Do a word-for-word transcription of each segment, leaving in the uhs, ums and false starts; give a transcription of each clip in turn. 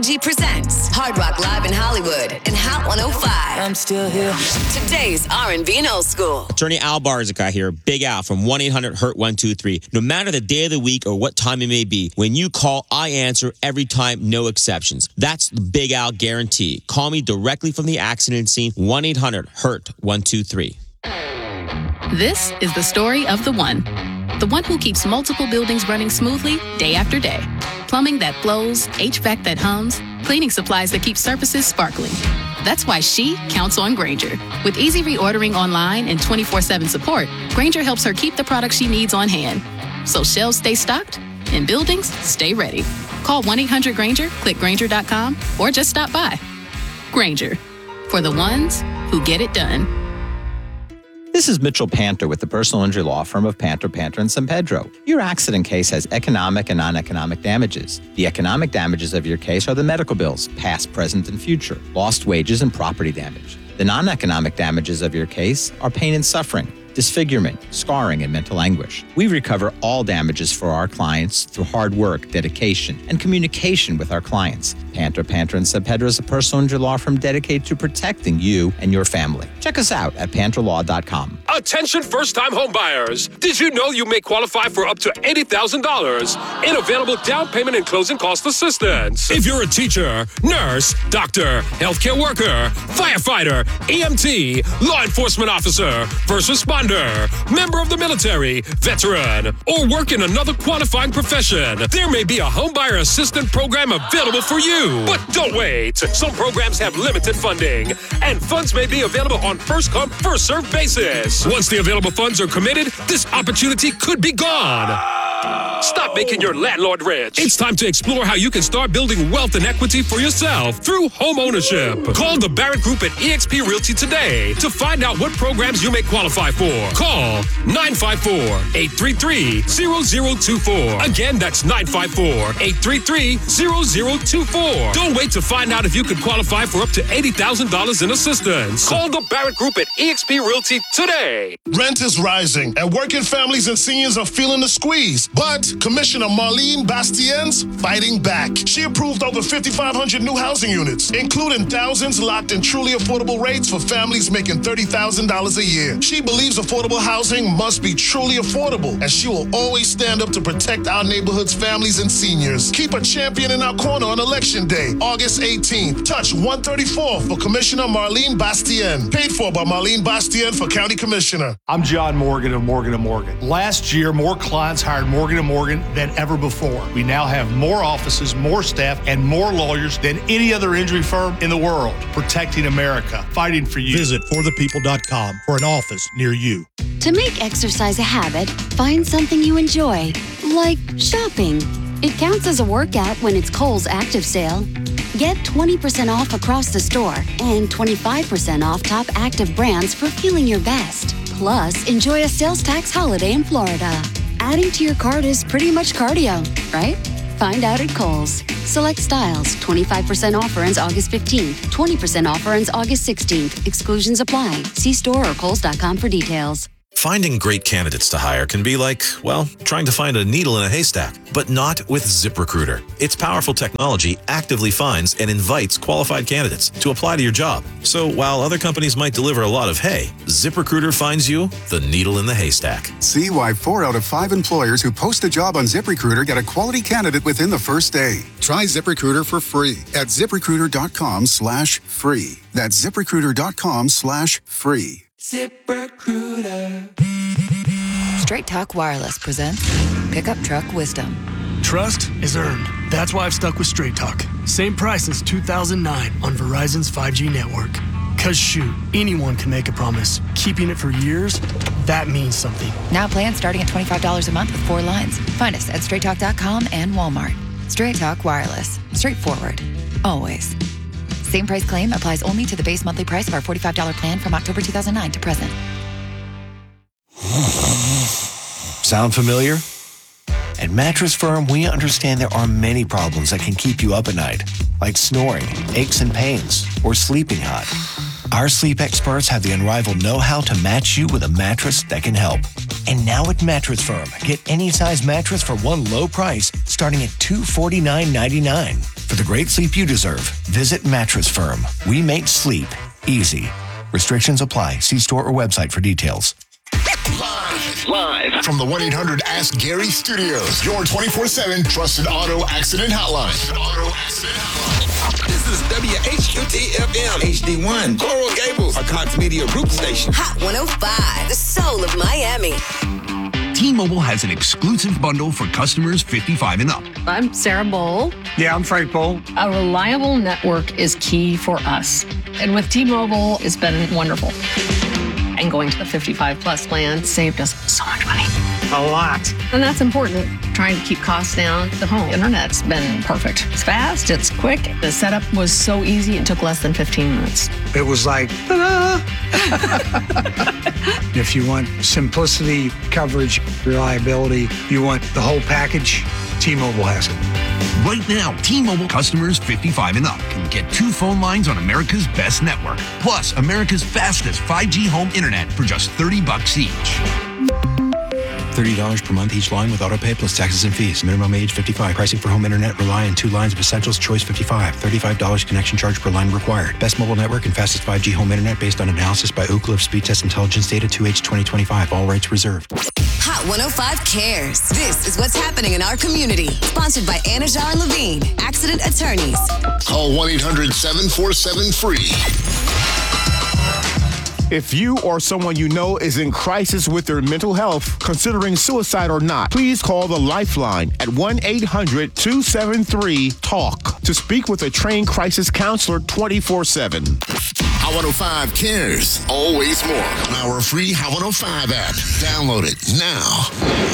G presents Hard Rock Live in Hollywood and Hot one oh five. I'm still here. Today's R and B and Old School. Attorney Al Barzica here, Big Al from one eight hundred hurt one two three. No matter the day of the week or what time it may be, when you call, I answer every time, no exceptions. That's the Big Al guarantee. Call me directly from the accident scene, one eight hundred hurt one two three. This is the story of the one. The one who keeps multiple buildings running smoothly day after day. Plumbing that flows, H V A C that hums, cleaning supplies that keep surfaces sparkling. That's why she counts on Grainger. With easy reordering online and twenty-four seven support, Grainger helps her keep the products she needs on hand. So shelves stay stocked and buildings stay ready. Call one eight hundred Grainger, click Grainger dot com, or just stop by. Grainger, for the ones who get it done. This is Mitchell Panter with the personal injury law firm of Panter, Panter and San Pedro. Your accident case has economic and non-economic damages. The economic damages of your case are the medical bills, past, present, and future, lost wages, and property damage. The non-economic damages of your case are pain and suffering, disfigurement, scarring, and mental anguish. We recover all damages for our clients through hard work, dedication, and communication with our clients. Panter, Panter and San Pedro is a personal injury law firm dedicated to protecting you and your family. Check us out at panter law dot com. Attention first-time home buyers. Did you know you may qualify for up to eighty thousand dollars in available down payment and closing cost assistance? If you're a teacher, nurse, doctor, healthcare worker, firefighter, E M T, law enforcement officer, first responder, member of the military, veteran, or work in another qualifying profession, there may be a home buyer assistance program available for you. But don't wait. Some programs have limited funding, and funds may be available on first-come, first-served basis. Once the available funds are committed, this opportunity could be gone. Stop making your landlord rich. It's time to explore how you can start building wealth and equity for yourself through home ownership. Call the Barrett Group at E X P Realty today to find out what programs you may qualify for. Call nine five four, eight three three, zero zero two four. Again, that's nine five four, eight three three, zero zero two four. Don't wait to find out if you could qualify for up to eighty thousand dollars in assistance. Call the Barrett Group at E X P Realty today. Rent is rising, and working families and seniors are feeling the squeeze. But Commissioner Marlene Bastien's fighting back. She approved over fifty-five hundred new housing units, including thousands locked in truly affordable rates for families making thirty thousand dollars a year. She believes affordable housing must be truly affordable, and she will always stand up to protect our neighborhood's families and seniors. Keep a champion in our corner on Election Day, August eighteenth. Touch one thirty-four for Commissioner Marlene Bastien. Paid for by Marlene Bastien for County Commissioner. I'm John Morgan of Morgan and Morgan. Last year, more clients hired Morgan and Morgan than ever before. We now have more offices, more staff, and more lawyers than any other injury firm in the world. Protecting America, fighting for you. Visit for the people dot com for an office near you. To make exercise a habit, find something you enjoy, like shopping. It counts as a workout when it's Kohl's Active Sale. Get twenty percent off across the store and twenty-five percent off top active brands for feeling your best. Plus, enjoy a sales tax holiday in Florida. Adding to your cart is pretty much cardio, right? Find out at Kohl's. Select styles. twenty-five percent offer ends August fifteenth. twenty percent offer ends August sixteenth. Exclusions apply. See store or kohls dot com for details. Finding great candidates to hire can be like, well, trying to find a needle in a haystack, but not with ZipRecruiter. Its powerful technology actively finds and invites qualified candidates to apply to your job. So while other companies might deliver a lot of hay, ZipRecruiter finds you the needle in the haystack. See why four out of five employers who post a job on ZipRecruiter get a quality candidate within the first day. Try ZipRecruiter for free at ZipRecruiter dot com slash free. That's ZipRecruiter dot com slash free. ZipRecruiter. Straight Talk Wireless presents Pickup Truck Wisdom. Trust is earned. That's why I've stuck with Straight Talk. Same price since two thousand nine on Verizon's five G network. Cause shoot, anyone can make a promise. Keeping it for years, that means something. Now plans starting at twenty-five dollars a month with four lines. Find us at straight talk dot com and Walmart. Straight Talk Wireless. Straightforward. Always. Same price claim applies only to the base monthly price of our forty-five dollars plan from October two thousand nine to present. Sound familiar? At Mattress Firm, we understand there are many problems that can keep you up at night, like snoring, aches and pains, or sleeping hot. Our sleep experts have the unrivaled know-how to match you with a mattress that can help. And now at Mattress Firm, get any size mattress for one low price starting at two hundred forty-nine ninety-nine. For the great sleep you deserve, visit Mattress Firm. We make sleep easy. Restrictions apply. See store or website for details. Live, live from the one eight hundred Ask Gary Studios, your twenty-four seven trusted auto accident hotline. Trusted auto accident hotline. This is W H U T F M, H D one, Coral Gables, a Cox Media Group station. Hot one oh five, the soul of Miami. T-Mobile has an exclusive bundle for customers fifty-five and up. I'm Sarah Bowl. Yeah, I'm Frank Bowl. A reliable network is key for us. And with T-Mobile, it's been wonderful. And going to the fifty-five plus plan saved us so much money. A lot. And that's important. Trying to keep costs down. The home internet's been perfect. It's fast, it's quick. The setup was so easy, it took less than fifteen minutes. It was like, ta-da! If you want simplicity, coverage, reliability, you want the whole package, T-Mobile has it. Right now, T-Mobile customers fifty-five and up can get two phone lines on America's best network, plus America's fastest five G home internet for just thirty bucks each. thirty dollars per month each line with autopay plus taxes and fees. Minimum age fifty-five. Pricing for home internet rely on two lines of Essentials Choice fifty-five. thirty-five dollars connection charge per line required. Best mobile network and fastest five G home internet based on analysis by Ookla of Speed Test Intelligence Data two H twenty twenty-five. All rights reserved. Hot one oh five cares. This is what's happening in our community. Sponsored by Anajar and Levine, accident attorneys. Call one eight hundred seven four seven free. If you or someone you know is in crisis with their mental health, considering suicide or not, please call the Lifeline at one eight hundred two seven three TALK to speak with a trained crisis counselor twenty-four seven. Hot one oh five cares. Always more. Our free Hot one oh five app. Download it now.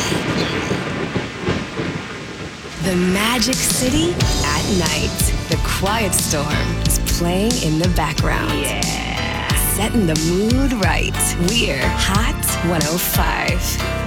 The Magic City at night. The Quiet Storm is playing in the background. Yeah. Setting the mood right. We're Hot one oh five.